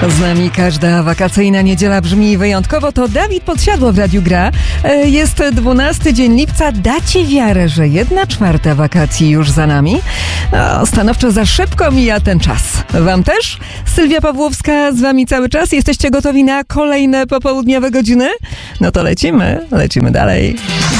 Z nami każda wakacyjna niedziela brzmi wyjątkowo. To Dawid Podsiadło w Radiu Gra. Jest 12 dzień lipca. Dacie wiarę, że 1/4 wakacji już za nami? Stanowczo za szybko mija ten czas. Wam też? Sylwia Pawłowska z wami cały czas. Jesteście gotowi na kolejne popołudniowe godziny? No to lecimy dalej.